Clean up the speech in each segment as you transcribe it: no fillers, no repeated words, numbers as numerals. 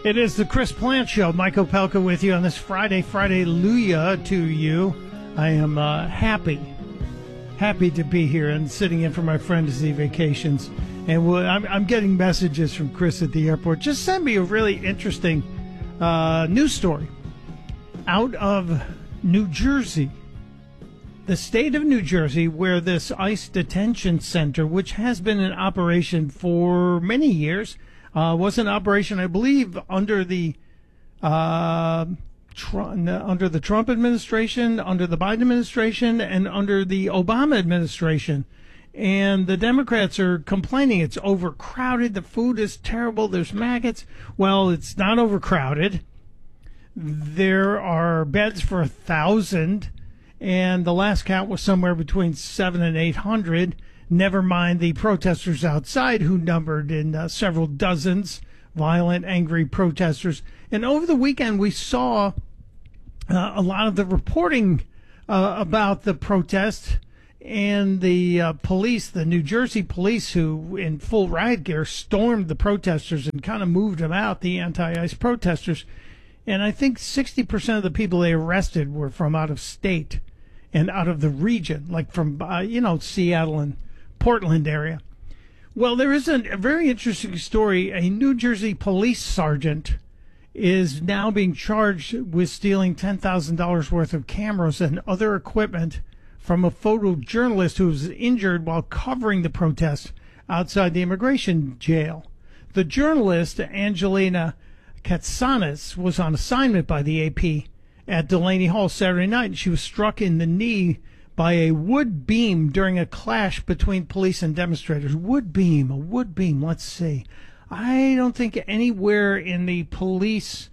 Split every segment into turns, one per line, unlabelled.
It is the Chris Plant Show. Mike Opelka with you on this Friday. Friday-luya to you. I am happy to be here and sitting in for my friend as he vacations. And I'm getting messages from Chris at the airport. Just send me a really interesting news story out of New Jersey. The state of New Jersey, where this ICE detention center, which has been in operation for many years, was in operation, I believe, under the Trump administration, under the Biden administration, and under the Obama administration. And the Democrats are complaining it's overcrowded, the food is terrible, there's maggots. Well, it's not overcrowded. There are beds for 1,000, and the last count was somewhere between 700 and 800. Never mind the protesters outside, who numbered in several dozens, violent, angry protesters. And over the weekend, we saw a lot of the reporting about the protest, and the police, the New Jersey police, who in full riot gear stormed the protesters and kind of moved them out, the anti-ICE protesters. And I think 60% of the people they arrested were from out of state and out of the region, like from, Seattle and Portland area. Well, there is a very interesting story. A New Jersey police sergeant is now being charged with stealing $10,000 worth of cameras and other equipment from a photojournalist who was injured while covering the protest outside the immigration jail. The journalist, Angelina Katsanis, was on assignment by the AP at Delaney Hall Saturday night, and she was struck in the knee by a wood beam during a clash between police and demonstrators. A wood beam, let's see. I don't think anywhere in the police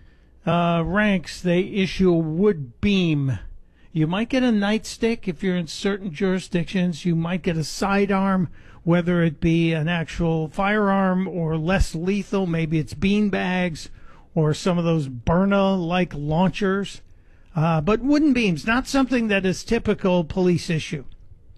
ranks they issue a wood beam. You might get a nightstick if you're in certain jurisdictions. You might get a sidearm, whether it be an actual firearm or less lethal. Maybe it's bean bags or some of those Byrna-like launchers. But wooden beams, not something that is typical police issue.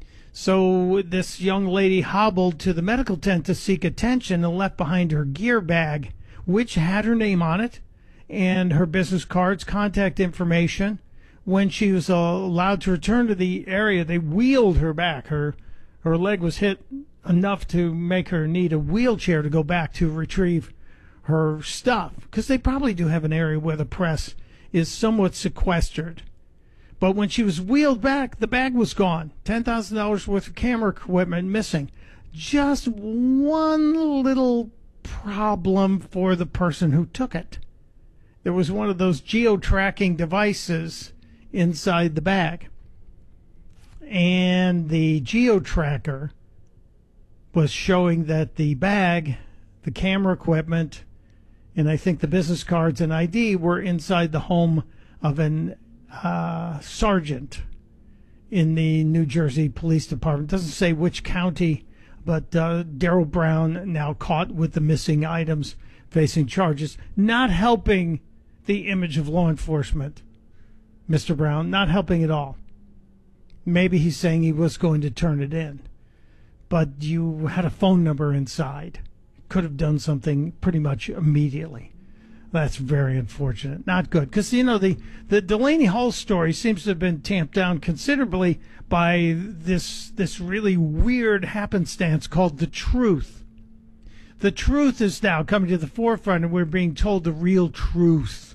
So this young lady hobbled to the medical tent to seek attention and left behind her gear bag, which had her name on it and her business cards, contact information. When she was allowed to return to the area, they wheeled her back. Her leg was hit enough to make her need a wheelchair to go back to retrieve her stuff, because they probably do have an area where the press is somewhat sequestered. But when she was wheeled back, the bag was gone. $10,000 worth of camera equipment missing. Just one little problem for the person who took it. There was one of those geo-tracking devices inside the bag. And the geo-tracker was showing that the bag, the camera equipment, and I think the business cards and ID were inside the home of an sergeant in the New Jersey Police Department. Doesn't say which county, but Daryl Brown now caught with the missing items, facing charges. Not helping the image of law enforcement, Mr. Brown, not helping at all. Maybe he's saying he was going to turn it in, but you had a phone number inside. Could have done something pretty much immediately. That's very unfortunate. Not good. Because, the Delaney Hall story seems to have been tamped down considerably by this really weird happenstance called The Truth. The truth is now coming to the forefront, and we're being told the real truth.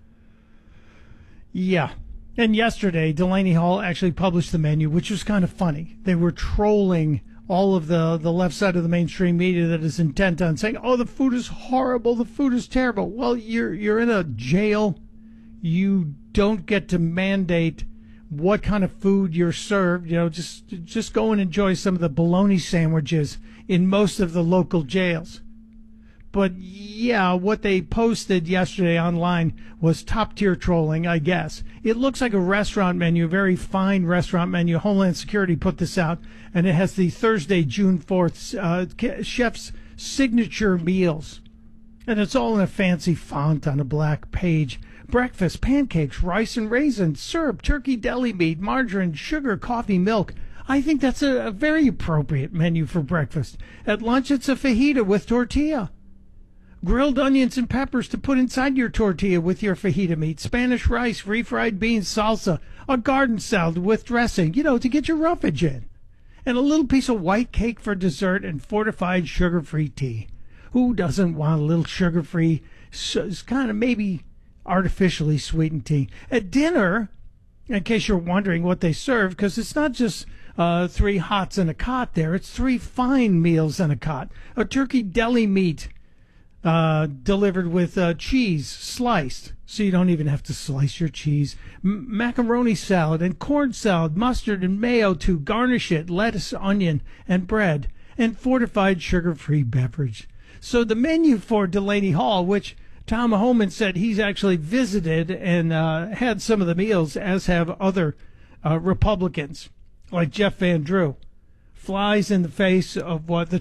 Yeah. And yesterday, Delaney Hall actually published the menu, which was kind of funny. They were trolling all of the left side of the mainstream media that is intent on saying, oh, the food is horrible, the food is terrible. Well, you're in a jail. You don't get to mandate what kind of food you're served. Just go and enjoy some of the bologna sandwiches in most of the local jails. But yeah, what they posted yesterday online was top-tier trolling, I guess. It looks like a restaurant menu, a very fine restaurant menu. Homeland Security put this out, and it has the Thursday, June 4th chef's signature meals. And it's all in a fancy font on a black page. Breakfast, pancakes, rice and raisins, syrup, turkey deli meat, margarine, sugar, coffee, milk. I think that's a very appropriate menu for breakfast. At lunch, it's a fajita with tortilla. grilled onions and peppers to put inside your tortilla with your fajita meat, Spanish rice, refried beans, salsa, a garden salad with dressing, to get your roughage in, and a little piece of white cake for dessert and fortified sugar-free tea. Who doesn't want a little sugar-free, kind of maybe artificially sweetened tea? At dinner, in case you're wondering what they serve, because it's not just 3 hots and a cot there, it's 3 fine meals and a cot. A turkey deli meat delivered with cheese sliced, so you don't even have to slice your cheese. Macaroni salad and corn salad, mustard and mayo to garnish it, lettuce, onion, and bread, and fortified sugar-free beverage. So the menu for Delaney Hall, which Tom Homan said he's actually visited and had some of the meals, as have other Republicans like Jeff Van Drew, flies in the face of what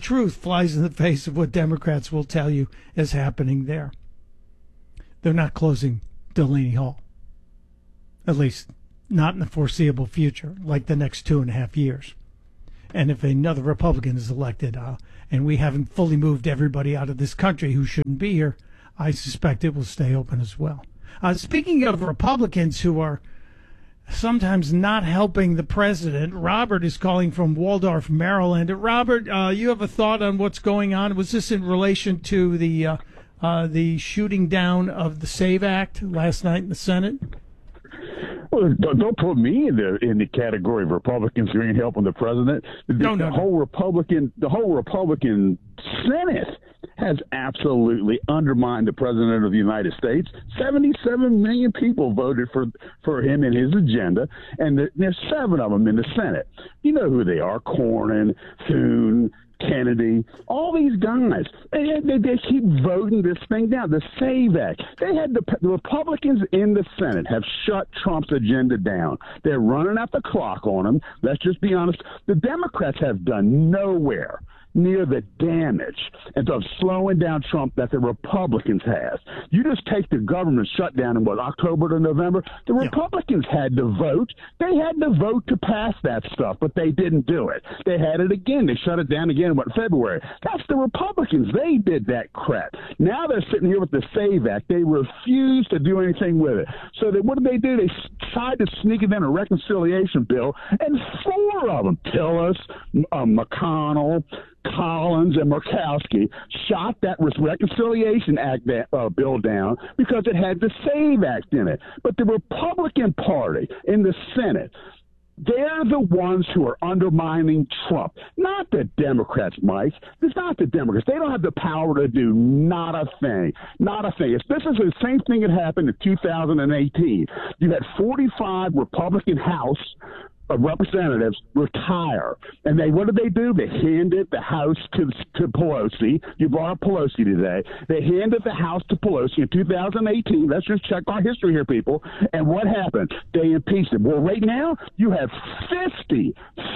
Democrats will tell you is happening there. They're not closing Delaney Hall, at least not in the foreseeable future, like the next 2.5 years. And if another Republican is elected, and we haven't fully moved everybody out of this country who shouldn't be here, I suspect it will stay open as well. Speaking of Republicans who are sometimes not helping the president, Robert is calling from Waldorf, Maryland. Robert, you have a thought on what's going on? Was this in relation to the shooting down of the SAVE Act last night in the Senate?
Well, don't put me in the category of Republicans who ain't helping the president. The whole Republican Senate has absolutely undermined the president of the United States. 77 million people voted for him and his agenda, and there's 7 of them in the Senate. You know who they are: Cornyn, Thune, Kennedy, all these guys. They keep voting this thing down. The SAVE Act. The Republicans in the Senate have shut Trump's agenda down. They're running out the clock on him. Let's just be honest. The Democrats have done nowhere near the damage and of slowing down Trump that the Republicans have. You just take the government shutdown in October to November. The Republicans had to vote. They had to vote to pass that stuff, but they didn't do it. They had it again. They shut it down again in February. That's the Republicans. They did that crap. Now they're sitting here with the SAVE Act. They refuse to do anything with it. So what did they do? They tried to sneak it in a reconciliation bill, and 4 of them, Tillis, McConnell, Collins, and Murkowski, shot that Reconciliation Act bill down because it had the SAVE Act in it. But the Republican Party in the Senate, they're the ones who are undermining Trump, not the Democrats, Mike. It's not the Democrats. They don't have the power to do not a thing. Not a thing. This is the same thing that happened in 2018. You had 45 Republican House of Representatives retire. And what did they do? They handed the House to Pelosi. You brought up Pelosi today. They handed the House to Pelosi in 2018. Let's just check our history here, people. And what happened? They impeached him. Well, right now, you have 50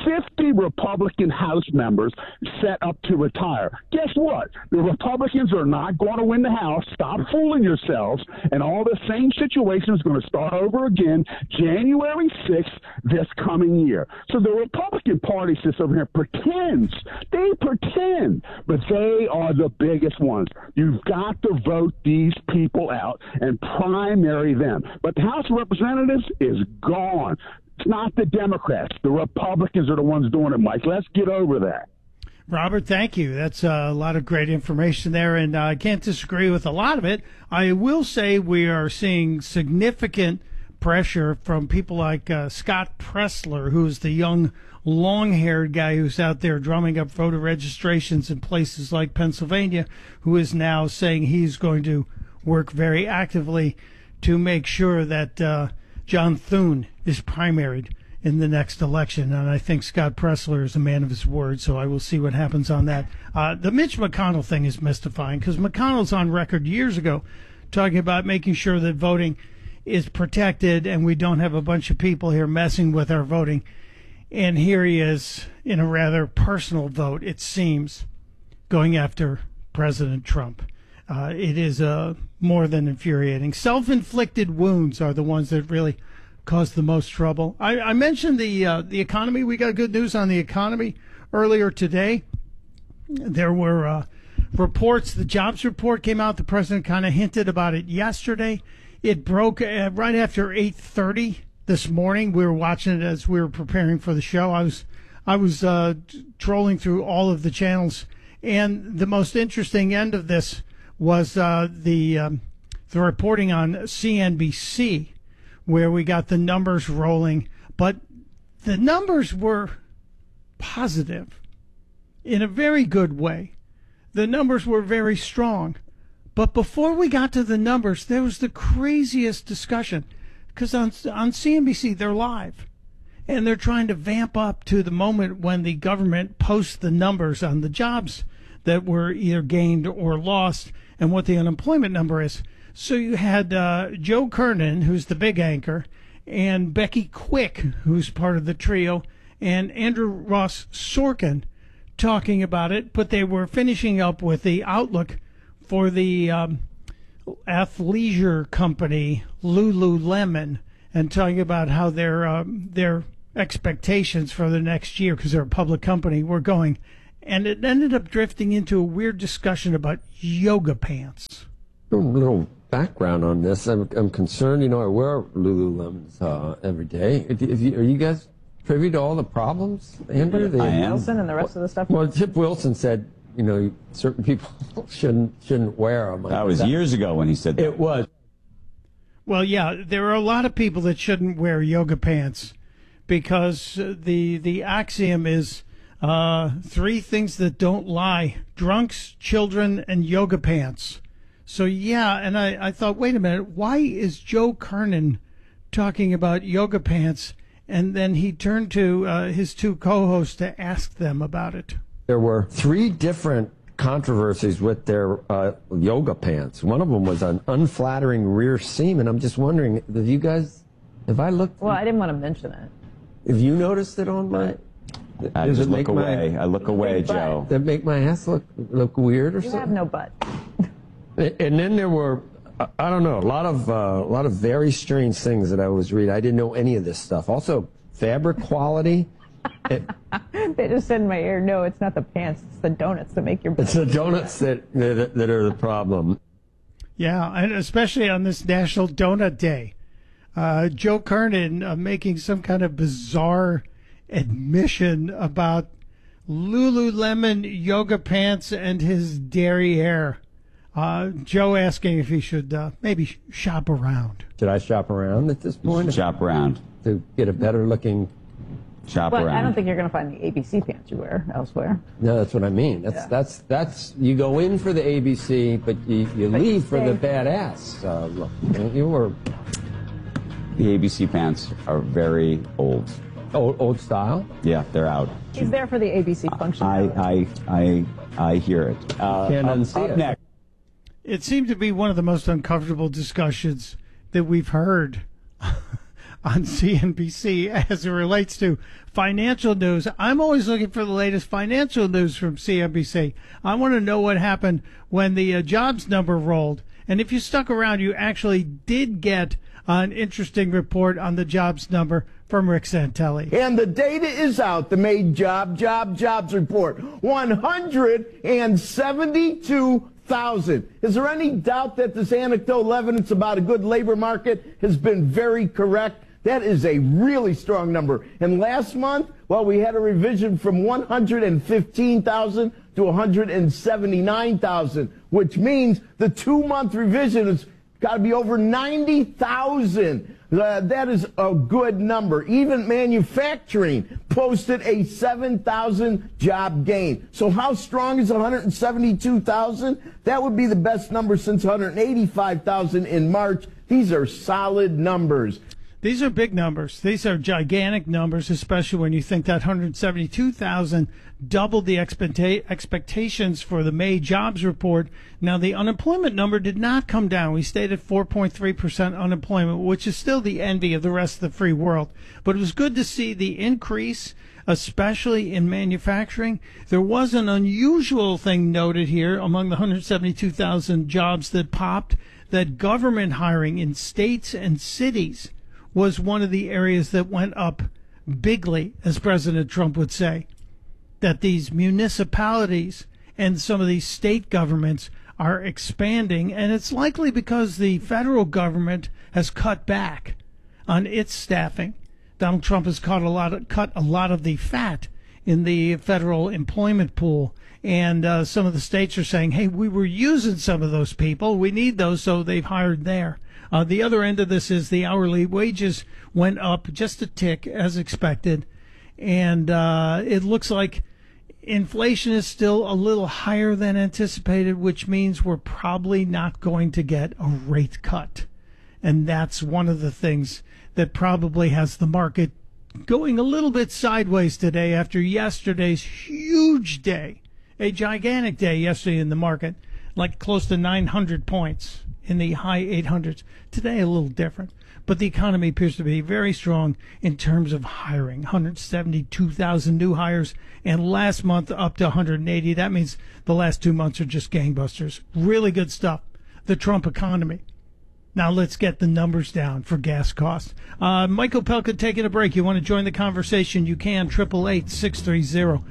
Republican House members set up to retire. Guess what? The Republicans are not going to win the House. Stop fooling yourselves. And all the same situation is going to start over again January 6th this coming year. So the Republican Party sits over here pretends. They pretend, but they are the biggest ones. You've got to vote these people out and primary them. But the House of Representatives is gone. It's not the Democrats. The Republicans are the ones doing it, Mike. Let's get over that.
Robert, thank you. That's a lot of great information there, and I can't disagree with a lot of it. I will say we are seeing significant pressure from people like Scott Pressler, who's the young, long-haired guy who's out there drumming up voter registrations in places like Pennsylvania, who is now saying he's going to work very actively to make sure that John Thune is primaried in the next election. And I think Scott Pressler is a man of his word, so I will see what happens on that. The Mitch McConnell thing is mystifying because McConnell's on record years ago talking about making sure that voting is protected and we don't have a bunch of people here messing with our voting. And here he is in a rather personal vote, it seems, going after President Trump. It is more than infuriating. Self-inflicted wounds are the ones that really cause the most trouble. I mentioned the economy. We got good news on the economy earlier today. There were reports. The jobs report came out. The president kind of hinted about it yesterday. It broke right after 8:30 this morning. We were watching it as we were preparing for the show. I was trolling through all of the channels, and the most interesting end of this was the reporting on CNBC, where we got the numbers rolling, but the numbers were positive in a very good way. The numbers were very strong. But before we got to the numbers, there was the craziest discussion, because on CNBC, they're live, and they're trying to vamp up to the moment when the government posts the numbers on the jobs that were either gained or lost and what the unemployment number is. So you had Joe Kernan, who's the big anchor, and Becky Quick, who's part of the trio, and Andrew Ross Sorkin talking about it, but they were finishing up with the outlook for the athleisure company Lululemon, and talking about how their expectations for the next year, because they're a public company, were going. And it ended up drifting into a weird discussion about yoga pants.
A little background on this. I'm concerned. I wear Lululemons every day. Are you guys privy to all the problems, Andrew?
I am. Wilson and the rest of the stuff?
Well, Tip Wilson said, certain people shouldn't wear them.
That was years ago when he said that.
It was.
Well, yeah, there are a lot of people that shouldn't wear yoga pants, because the axiom is three things that don't lie: drunks, children, and yoga pants. So, yeah, and I thought, wait a minute, why is Joe Kernan talking about yoga pants? And then he turned to his two co-hosts to ask them about it.
There were three different controversies with their yoga pants. One of them was an unflattering rear seam, and I'm just wondering, have I looked?
Well, I didn't want to mention it.
Have you noticed it on my?
I just look away. I look away, Joe.
Does it make my ass look weird or something?
You have no butt.
And then there were, I don't know, a lot of very strange things that I was reading. I didn't know any of this stuff. Also, fabric quality.
They just said in my ear, no, it's not the pants, it's the donuts that make your butt.
It's the donuts that are the problem.
Yeah, and especially on this National Donut Day. Joe Kernan making some kind of bizarre admission about Lululemon yoga pants and his derriere. Joe asking if he should maybe shop around.
Should I shop around at this point?
Shop around.
To get a better looking...
Shop
But
around.
I don't think you're going to find the ABC pants you wear elsewhere.
No, that's what I mean. That's you go in for the ABC, but you leave for the badass look. You were...
The ABC pants are very old.
Old style?
Yeah, they're out.
He's there for the ABC function.
I hear it.
Can't unsee it.
Next.
It seemed to be one of the most uncomfortable discussions that we've heard on CNBC as it relates to financial news. I'm always looking for the latest financial news from CNBC. I want to know what happened when the jobs number rolled. And if you stuck around, you actually did get an interesting report on the jobs number from Rick Santelli.
And the data is out, the May jobs report. 172,000. Is there any doubt that this anecdotal evidence about a good labor market has been very correct? That is a really strong number. And last month, well, we had a revision from 115,000 to 179,000, which means the 2-month revision has got to be over 90,000. That is a good number. Even manufacturing posted a 7,000 job gain. So how strong is 172,000? That would be the best number since 185,000 in March. These are solid numbers.
These are big numbers. These are gigantic numbers, especially when you think that 172,000 doubled the expectations for the May jobs report. Now, the unemployment number did not come down. We stayed at 4.3% unemployment, which is still the envy of the rest of the free world. But it was good to see the increase, especially in manufacturing. There was an unusual thing noted here among the 172,000 jobs that popped, that government hiring in states and cities was one of the areas that went up bigly, as President Trump would say, that these municipalities and some of these state governments are expanding, and it's likely because the federal government has cut back on its staffing. Donald Trump has cut a lot of the fat in the federal employment pool, and some of the states are saying, hey, we were using some of those people. We need those, so they've hired there. The other end of this is the hourly wages went up just a tick, as expected, and it looks like inflation is still a little higher than anticipated, which means we're probably not going to get a rate cut. And that's one of the things that probably has the market going a little bit sideways today after yesterday's huge day, a gigantic day yesterday in the market, like close to 900 points in the high 800s. Today, a little different. But the economy appears to be very strong in terms of hiring. 172,000 new hires, and last month up to 180. That means the last 2 months are just gangbusters. Really good stuff. The Trump economy. Now let's get the numbers down for gas costs. Michael Pelka taking a break. You want to join the conversation? You can. 888-630-9625.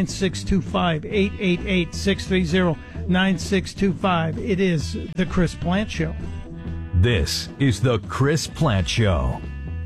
888-630-9625. It is the Chris Plante Show.
This is the Chris Plante Show.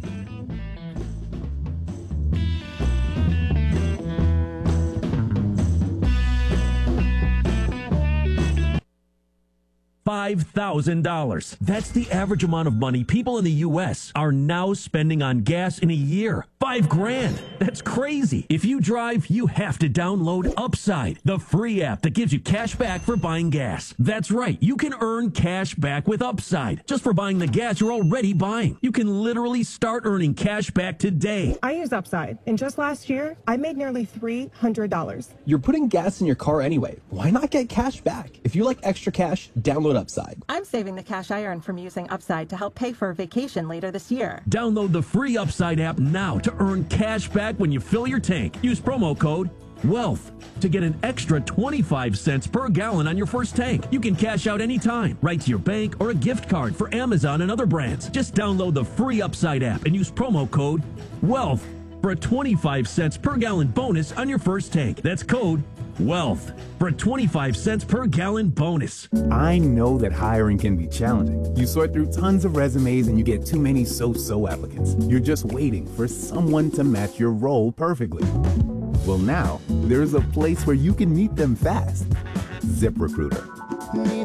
$5,000. That's the average amount of money people in the U.S. are now spending on gas in a year. $5,000. That's crazy. If you drive, you have to download Upside, the free app that gives you cash back for buying gas. That's right. You can earn cash back with Upside just for buying the gas you're already buying. You can literally start earning cash back today.
I use Upside, and just last year, I made nearly $300.
You're putting gas in your car anyway. Why not get cash back? If you like extra cash, download Upside.
I'm saving the cash I earn from using Upside to help pay for a vacation later this year.
Download the free Upside app now to earn cash back when you fill your tank. Use promo code WEALTH to get an extra 25 cents per gallon on your first tank. You can cash out anytime, right to your bank or a gift card for Amazon and other brands. Just download the free Upside app and use promo code WEALTH for a 25 cents per gallon bonus on your first tank. That's code WEALTH for a 25 cents per gallon bonus.
I know that hiring can be challenging. You sort through tons of resumes and you get too many so-so applicants. You're just waiting for someone to match your role perfectly. Well, now there's a place where you can meet them fast. ZipRecruiter.